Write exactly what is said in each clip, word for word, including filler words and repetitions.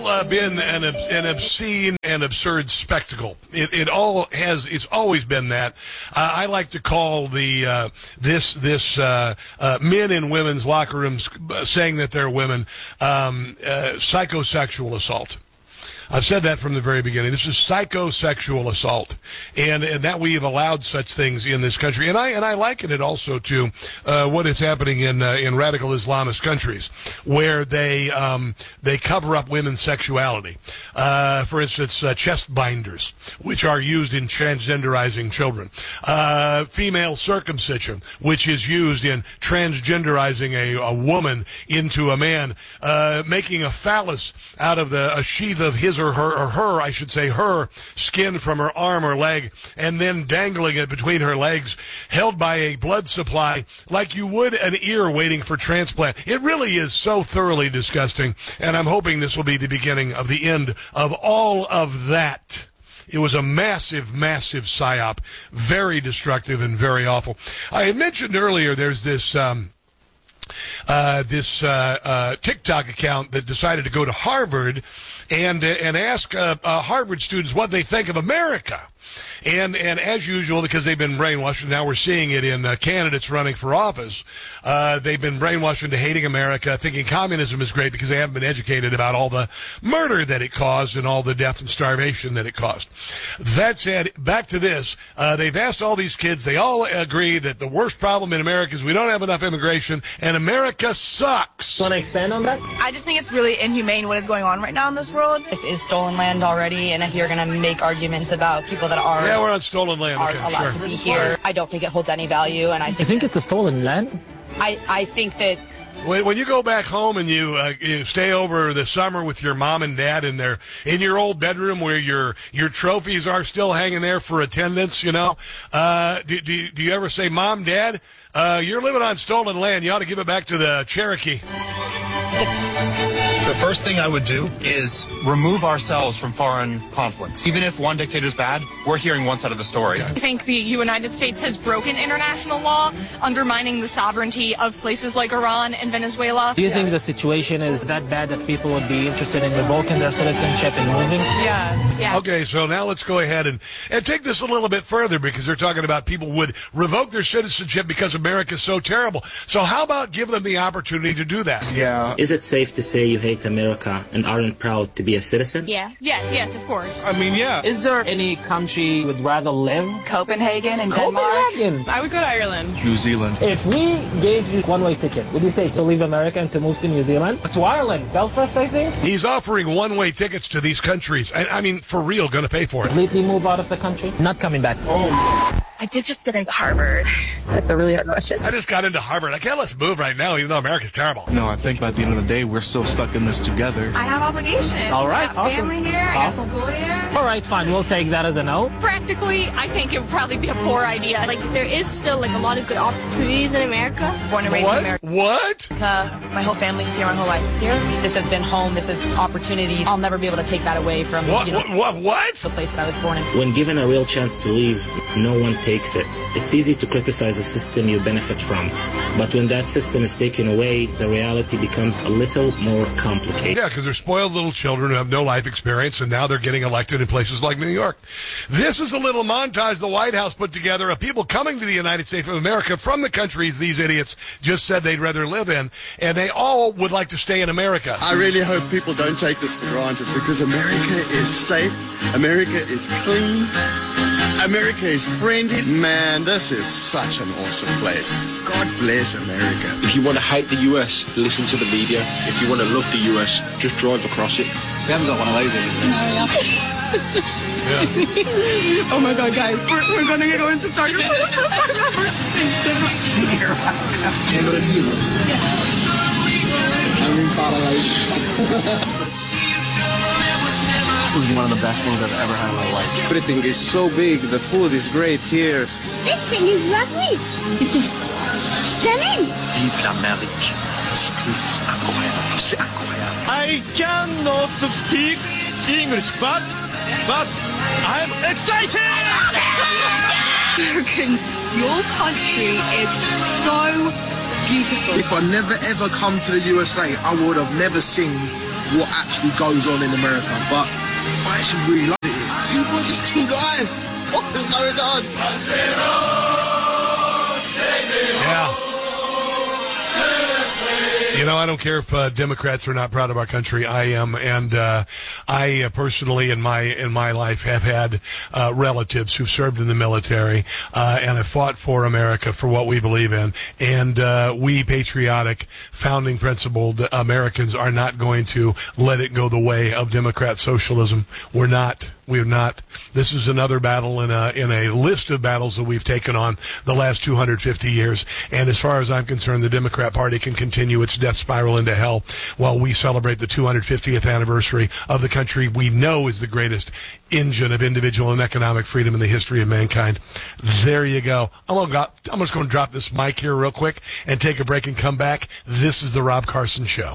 Uh, been an, an obscene and absurd spectacle. It, it all has. It's always been that. Uh, I like to call the uh, this this uh, uh, men in women's locker rooms saying that they're women um, uh, psychosexual assault. I've said that from the very beginning. This is psychosexual assault, and, and that we have allowed such things in this country. And I and I liken it also to uh, what is happening in uh, in radical Islamist countries, where they um, they cover up women's sexuality. Uh, for instance, uh, chest binders, which are used in transgenderizing children. Uh, female circumcision, which is used in transgenderizing a, a woman into a man. Uh, making a phallus out of the a sheath of his or her, or her, I should say, her skin from her arm or leg, and then dangling it between her legs, held by a blood supply like you would an ear waiting for transplant. It really is so thoroughly disgusting, and I'm hoping this will be the beginning of the end of all of that. It was a massive, massive psyop, very destructive and very awful. I had mentioned earlier there's this... Um, Uh, this uh, uh, TikTok account that decided to go to Harvard and uh, and ask uh, uh, Harvard students what they think of America. And and as usual, because they've been brainwashed, and now we're seeing it in uh, candidates running for office, uh, they've been brainwashed into hating America, thinking communism is great because they haven't been educated about all the murder that it caused and all the death and starvation that it caused. That said, back to this, uh, they've asked all these kids, they all agree that the worst problem in America is we don't have enough immigration, and America sucks. Want to expand on that? I just think it's really inhumane what is going on right now in this world. This is stolen land already, and if you're going to make arguments about people that are... Yeah, we're on stolen land. are Okay, allowed sure. to be here, I don't think it holds any value, and I think... You think it's a stolen land? I, I think that... When, when you go back home and you, uh, you stay over the summer with your mom and dad in their in your old bedroom where your your trophies are still hanging there for attendance, you know, uh, do, do, do you ever say, Mom, Dad, uh, you're living on stolen land. You ought to give it back to the Cherokee. The first thing I would do is remove ourselves from foreign conflicts. Even if one dictator is bad, we're hearing one side of the story. I think the United States has broken international law, undermining the sovereignty of places like Iran and Venezuela. Do you think the situation is that bad that people would be interested in revoking their citizenship and moving? Yeah, yeah. Okay, so now let's go ahead and, and take this a little bit further, because they're talking about people would revoke their citizenship because America's so terrible. So how about give them the opportunity to do that? Yeah. Is it safe to say you hate America and aren't proud to be a citizen? Yeah. Yes, yes, of course. I mean, yeah. Is there any country you would rather live? Copenhagen and Denmark. Copenhagen! I would go to Ireland. New Zealand. If we gave you one-way ticket, would you take to leave America and to move to New Zealand? To Ireland, Belfast, I think? He's offering one-way tickets to these countries. I, I mean, for real, going to pay for it. Completely move out of the country? Not coming back. Oh. I did just get into Harvard. That's a really hard question. I just got into Harvard. I can't let's move right now, even though America's terrible. No, I think by the end of the day, we're still stuck in this together. I have obligations. All right, I got awesome. family here. I Awesome. got school here. All right, fine. We'll take that as a no. Practically, I think it would probably be a poor idea. Like, there is still, like, a lot of good opportunities in America. Born and raised in What? America. What? Uh, my whole family's here. My whole life is here. This has been home. This is opportunity. I'll never be able to take that away from What? you know, What? What? What? the place that I was born in. When given a real chance to leave, no one takes it. It's easy to criticize a system you benefit from, but when that system is taken away, the reality becomes a little more complicated. Yeah, because they're spoiled little children who have no life experience, and now they're getting elected in places like New York. This is a little montage the White House put together of people coming to the United States of America from the countries these idiots just said they'd rather live in, and they all would like to stay in America. I really hope people don't take this for granted, because America is safe, America is clean, America is friendly. Man, this is such an awesome place. God bless America. If you want to hate the U S, listen to the media. If you want to love the U S, just drive across it. We haven't got one of those here. Yeah. Oh my God, guys, we're, we're going to go into Target. You're welcome. This is one of the best things I've ever had in my life. Everything is so big. The food is great here. This thing is lovely. This is stunning. Vive l'Amérique. This place is incroyable. C'est incroyable. I cannot speak English, but, but I'm excited! Americans, your country is so beautiful. If I never ever come to the U S A, I would have never seen what actually goes on in America. But I actually really love it. You were just two guys. What is going on? Yeah. You know, I don't care if uh, Democrats are not proud of our country. I am, and uh, I uh, personally, in my in my life, have had uh, relatives who served in the military uh, and have fought for America for what we believe in. And uh, we patriotic, founding principled Americans are not going to let it go the way of Democrat socialism. We're not. We're not. This is another battle in a in a list of battles that we've taken on the last two hundred fifty years. And as far as I'm concerned, the Democrat Party can continue its death spiral into hell while we celebrate the two hundred fiftieth anniversary of the country we know is the greatest engine of individual and economic freedom in the history of mankind. There you go. I'm, gonna, I'm just going to drop this mic here real quick and take a break and come back. This is the Rob Carson Show.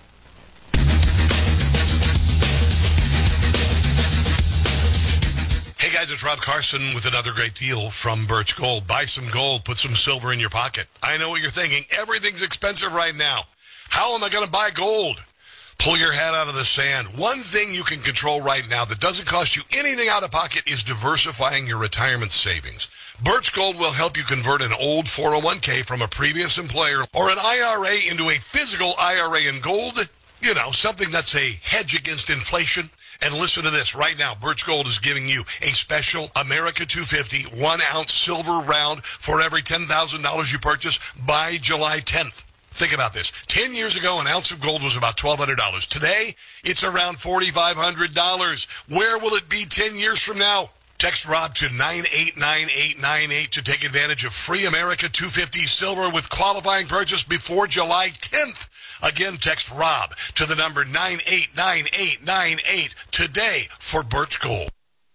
Hey guys, it's Rob Carson with another great deal from Birch Gold. Buy some gold, put some silver in your pocket. I know what you're thinking. Everything's expensive right now. How am I going to buy gold? Pull your head out of the sand. One thing you can control right now that doesn't cost you anything out of pocket is diversifying your retirement savings. Birch Gold will help you convert an old four oh one k from a previous employer or an I R A into a physical I R A in gold. You know, something that's a hedge against inflation. And listen to this. Right now, Birch Gold is giving you a special America two fifty one-ounce silver round for every ten thousand dollars you purchase by July tenth. Think about this. Ten years ago, an ounce of gold was about twelve hundred dollars. Today, it's around four thousand five hundred dollars. Where will it be ten years from now? Text Rob to nine eight nine eight nine eight to take advantage of free America two fifty silver with qualifying purchase before July tenth. Again, text Rob to the number nine eight nine eight nine eight today for Birch Gold.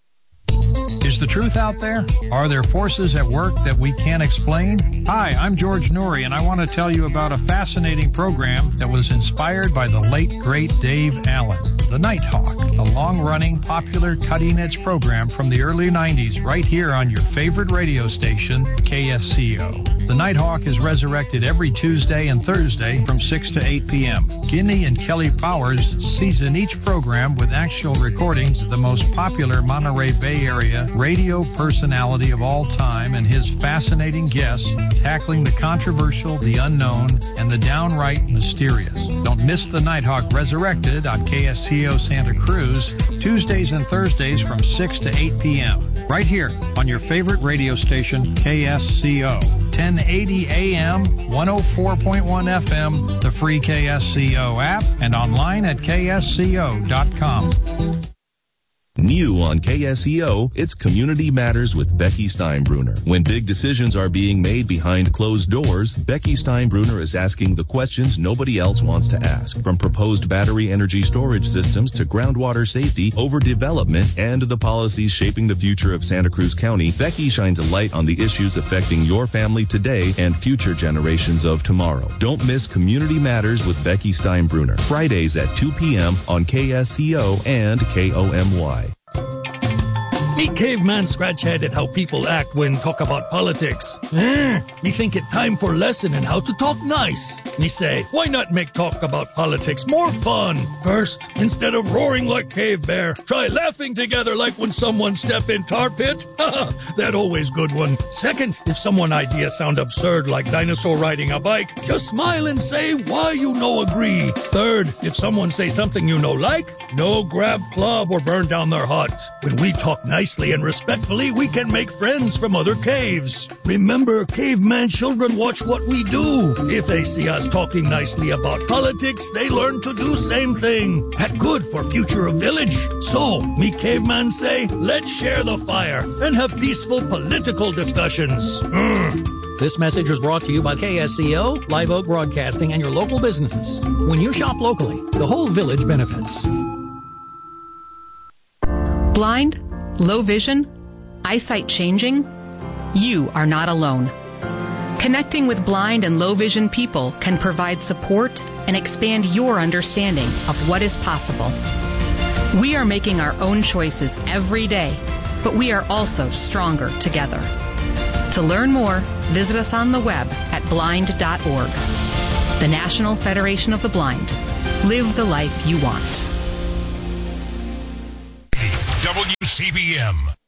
Is the truth out there? Are there forces at work that we can't explain? Hi, I'm George Noory, and I want to tell you about a fascinating program that was inspired by the late, great Dave Allen, The Nighthawk, a long-running, popular, cutting-edge program from the early nineties right here on your favorite radio station, K S C O. The Nighthawk is resurrected every Tuesday and Thursday from six to eight p.m. Kinney and Kelly Powers season each program with actual recordings of the most popular Monterey Bay Area radio personality of all time and his fascinating guests tackling the controversial, the unknown, and the downright mysterious. Don't miss The Nighthawk Resurrected on K S C O Santa Cruz, Tuesdays and Thursdays from six to eight p.m. Right here on your favorite radio station, K S C O. ten eighty A M, one oh four point one F M, the free K S C O app, and online at K S C O dot com. New on K S E O, it's Community Matters with Becky Steinbruner. When big decisions are being made behind closed doors, Becky Steinbruner is asking the questions nobody else wants to ask. From proposed battery energy storage systems to groundwater safety, overdevelopment, and the policies shaping the future of Santa Cruz County, Becky shines a light on the issues affecting your family today and future generations of tomorrow. Don't miss Community Matters with Becky Steinbruner, Fridays at two p.m. on K S E O and K O M Y. Meet Caveman Scratchhead at how people act when talk about politics. Mm, me think it time for lesson in how to talk nice. Me say, why not make talk about politics more fun? First, instead of roaring like Cave Bear, try laughing together like when someone step in tar pit. That always good one. Second, if someone idea sound absurd like dinosaur riding a bike, just smile and say why you no agree. Third, if someone say something you no like, no grab club or burn down their hut. When we talk nice nicely and respectfully, we can make friends from other caves. Remember, caveman children watch what we do. If they see us talking nicely about politics, they learn to do same thing. That good for future of village. So, me caveman say, let's share the fire and have peaceful political discussions. Mm. This message was brought to you by K S C O, Live Oak Broadcasting, and your local businesses. When you shop locally, the whole village benefits. Blind? Low vision? Eyesight changing? You are not alone. Connecting with blind and low vision people can provide support and expand your understanding of what is possible. We are making our own choices every day, but we are also stronger together. To learn more, visit us on the web at blind dot org. The National Federation of the Blind. Live the life you want. W C B M.